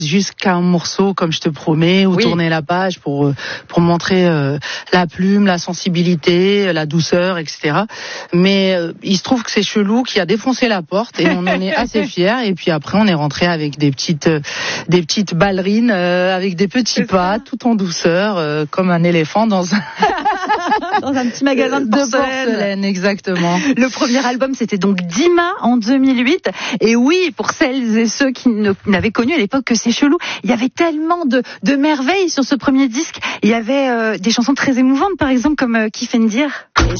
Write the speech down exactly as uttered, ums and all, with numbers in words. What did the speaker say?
jusqu'à un morceau comme je te promets, ou oui. tourner la page pour pour montrer euh, la plume, la sensibilité, la douceur, et cetera. Mais euh, il se trouve que c'est Chelou qui a défoncé la porte et on en est assez fiers. Et puis après, on est rentré avec des petites euh, des petites ballerines euh, avec des petits pas, tout en douceur, euh, comme un éléphant dans un dans un petit magasin de porcelaine. de porcelaine, exactement. Le premier album, c'était donc Dima en deux mille huit. Et oui, pour celles et ceux qui ne, n'avaient connu à l'époque que c'est Chelou, il y avait tellement de, de merveilles sur ce premier disque. Il y avait euh, des chansons très émouvantes, par exemple, comme euh, Kifendir.